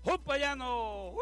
¡Jopayano!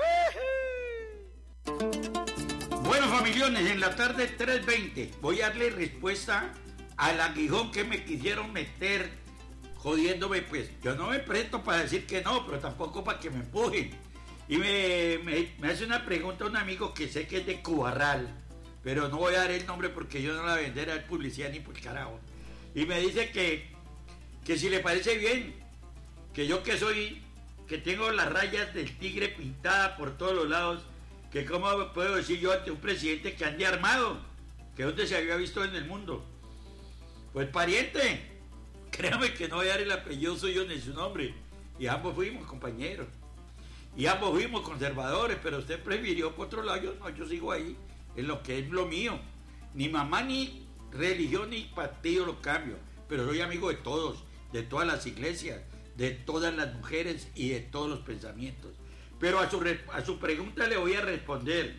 Bueno, familiones, en la tarde 3:20 voy a darle respuesta al aguijón que me quisieron meter jodiéndome. Pues yo no me presto para decir que no, pero tampoco para que me empujen. Y me hace una pregunta un amigo que sé que es de Cubarral, pero no voy a dar el nombre porque yo no la venderé a publicidad ni por carajo. Y me dice que si le parece bien, que yo que tengo las rayas del tigre pintadas por todos los lados, que cómo puedo decir yo ante un presidente que ande armado, que donde se había visto en el mundo. Pues pariente, créame que no voy a dar el apellido suyo ni su nombre, y ambos fuimos compañeros, y ambos fuimos conservadores, pero usted prefirió por otro lado. Yo sigo ahí, en lo que es lo mío, ni mamá, ni religión, ni partido lo cambio, pero soy amigo de todos, de todas las iglesias, de todas las mujeres y de todos los pensamientos. Pero a su pregunta le voy a responder.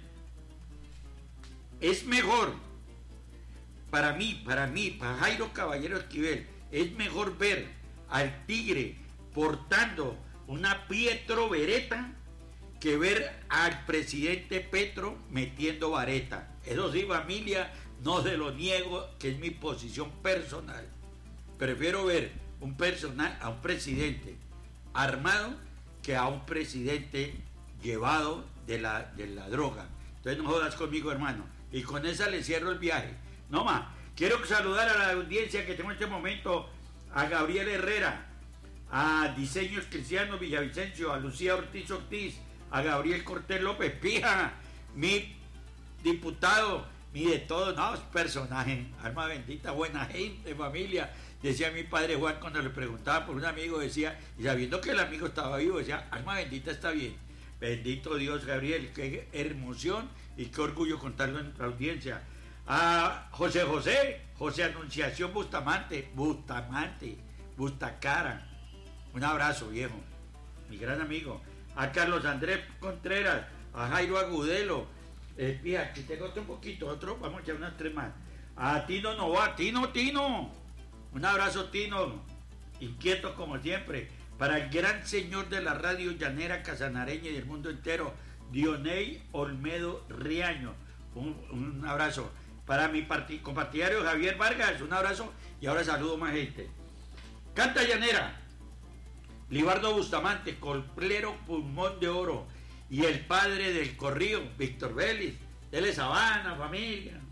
Es mejor, para Jairo Caballero Esquivel, es mejor ver al tigre portando una Pietro Beretta que ver al presidente Petro metiendo vareta. Eso sí, familia, no se lo niego, que es mi posición personal. Prefiero ver a un presidente armado que a un presidente llevado de la droga. Entonces no jodas conmigo, hermano. Y con esa le cierro el viaje. No más. Quiero saludar a la audiencia que tengo en este momento, a Gabriel Herrera, a Diseños Cristianos Villavicencio, a Lucía Ortiz, a Gabriel Cortés López Pija, mi diputado, mi de todo, no, es personaje, alma bendita, buena gente, familia. Decía mi padre Juan cuando le preguntaba por un amigo, decía, y sabiendo que el amigo estaba vivo, decía, alma bendita, está bien. Bendito Dios, Gabriel, qué emoción y qué orgullo contarlo en la audiencia. A José Anunciación Bustamante, Bustacara, un abrazo, viejo, mi gran amigo. A Carlos Andrés Contreras, a Jairo Agudelo, fíjate, aquí tengo otro, vamos a echar unas 3 más. A Tino Nova, Tino, un abrazo, Tino, inquieto como siempre. Para el gran señor de la radio llanera casanareña y del mundo entero, Dioney Olmedo Riaño, un abrazo. Para mi compartidario Javier Vargas, un abrazo, y ahora saludo más gente. Canta llanera, Libardo Bustamante, Colplero Pulmón de Oro, y el padre del corrido, Víctor Vélez, él es Sabana, familia.